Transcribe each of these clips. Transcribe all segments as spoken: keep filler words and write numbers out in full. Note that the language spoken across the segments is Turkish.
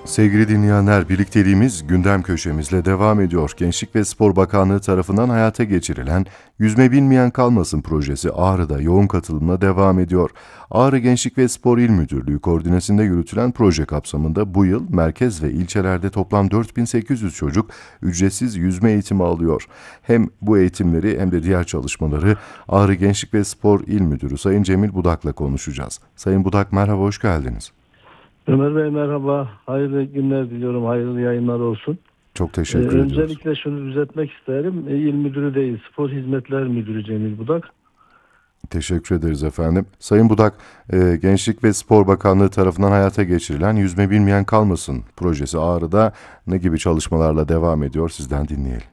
Sevgili dinleyenler, birlikteliğimiz gündem köşemizle devam ediyor. Gençlik ve Spor Bakanlığı tarafından hayata geçirilen Yüzme Bilmeyen Kalmasın projesi Ağrı'da yoğun katılımla devam ediyor. Ağrı Gençlik ve Spor İl Müdürlüğü koordinesinde yürütülen proje kapsamında bu yıl merkez ve ilçelerde toplam dört bin sekiz yüz çocuk ücretsiz yüzme eğitimi alıyor. Hem bu eğitimleri hem de diğer çalışmaları Ağrı Gençlik ve Spor İl Müdürü Sayın Cemil Budak'la konuşacağız. Sayın Budak, merhaba, hoş geldiniz. Ömer Bey merhaba. Hayırlı günler diliyorum. Hayırlı yayınlar olsun. Çok Ee, teşekkür ediyoruz. öncelikle şunu düzeltmek isterim. Ee, İl Müdürü değil, Spor Hizmetler Müdürü Cemil Budak. Teşekkür ederiz efendim. Sayın Budak, e, Gençlik ve Spor Bakanlığı tarafından hayata geçirilen Yüzme Bilmeyen Kalmasın projesi Ağrı'da ne gibi çalışmalarla devam ediyor, sizden dinleyelim.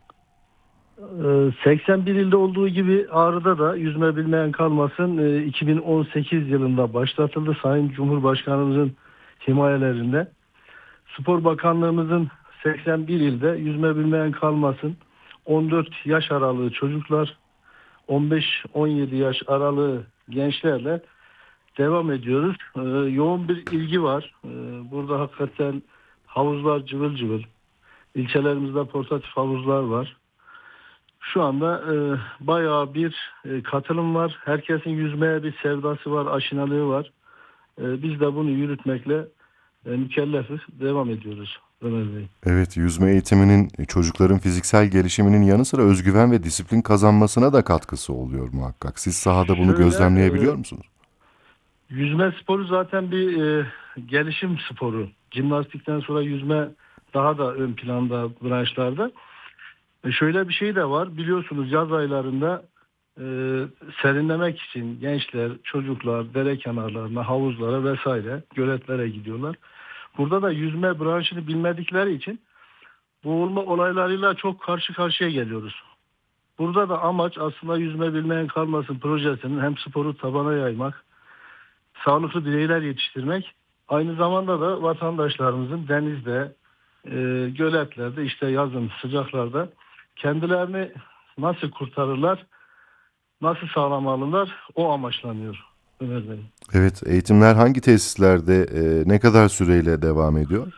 Ee, seksen bir ilde olduğu gibi Ağrı'da da yüzme bilmeyen kalmasın. Ee, iki bin on sekiz yılında başlatıldı. Sayın Cumhurbaşkanımızın himayelerinde. Spor Bakanlığımızın seksen bir ilde yüzme bilmeyen kalmasın. on dört yaş aralığı çocuklar, on beş on yedi yaş aralığı gençlerle devam ediyoruz. Ee, yoğun bir ilgi var. Ee, burada hakikaten havuzlar cıvıl cıvıl. İlçelerimizde portatif havuzlar var. Şu anda e, bayağı bir e, katılım var. Herkesin yüzmeye bir sevdası var, aşinalığı var. E, biz de bunu yürütmekle e, mükellefiz. Devam ediyoruz Ömer Bey. Evet, yüzme eğitiminin çocukların fiziksel gelişiminin yanı sıra özgüven ve disiplin kazanmasına da katkısı oluyor muhakkak. Siz sahada bunu Şöyle gözlemleyebiliyor e, musunuz? yüzme sporu zaten bir e, gelişim sporu. Jimnastikten sonra yüzme daha da ön planda branşlarda. E şöyle bir şey de var. Biliyorsunuz yaz aylarında e, serinlemek için gençler, çocuklar dere kenarlarına, havuzlara vesaire, göletlere gidiyorlar. Burada da yüzme branşını bilmedikleri için boğulma olaylarıyla çok karşı karşıya geliyoruz. Burada da amaç aslında yüzme bilmeyen kalmasın projesinin hem sporu tabana yaymak, sağlıklı bireyler yetiştirmek, aynı zamanda da vatandaşlarımızın denizde, e, göletlerde, işte yazın sıcaklarda kendilerini nasıl kurtarırlar, nasıl sağlamalılar, o amaçlanıyor Ömer Bey. Evet, eğitimler hangi tesislerde, e, ne kadar süreyle devam ediyor?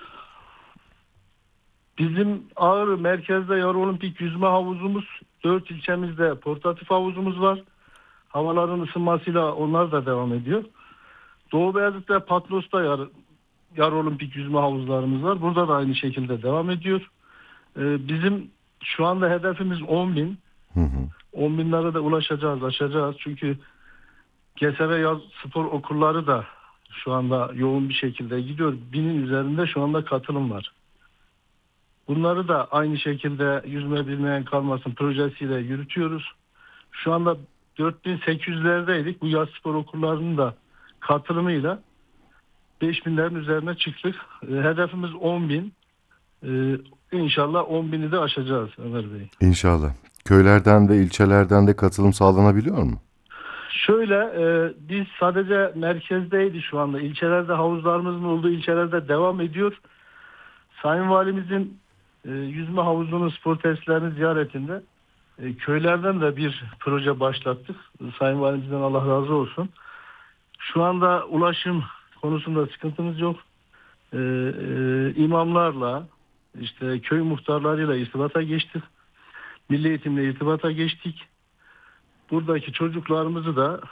Bizim Ağrı merkezde yarı olimpik yüzme havuzumuz, dört ilçemizde portatif havuzumuz var. Havaların ısınmasıyla onlar da devam ediyor. Doğu Beyazıt ve Patmos'ta yarı, yarı olimpik yüzme havuzlarımız var. Burada da aynı şekilde devam ediyor. Ee, bizim şu anda hedefimiz on bin. Hı hı. on binlere de ulaşacağız, aşacağız. Çünkü G S V yaz spor okulları da şu anda yoğun bir şekilde gidiyor. Binin üzerinde şu anda katılım var. Bunları da aynı şekilde yüzme bilmeyen kalmasın projesiyle yürütüyoruz. Şu anda dört bin sekiz yüzlerdeydik. Bu yaz spor okullarının da katılımıyla beş binlerin üzerine çıktık. E, hedefimiz on bin. E, İnşallah on bini de aşacağız Ömer Bey. İnşallah. Köylerden ve ilçelerden de katılım sağlanabiliyor mu? Şöyle e, biz sadece merkezdeydi şu anda. İlçelerde havuzlarımızın olduğu ilçelerde devam ediyor. Sayın Valimizin e, yüzme havuzunun spor tesislerini ziyaretinde e, köylerden de bir proje başlattık. Sayın Valimizden Allah razı olsun. Şu anda ulaşım konusunda sıkıntımız yok. E, e, imamlarla işte köy muhtarlarıyla irtibata geçtik. Milli Eğitimle irtibata geçtik. Buradaki çocuklarımızı da